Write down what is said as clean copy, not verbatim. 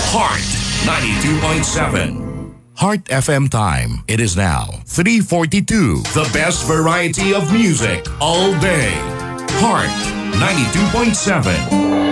Heart 92.7. Heart FM time. It is now 3:42. The best variety of music all day. Heart 92.7.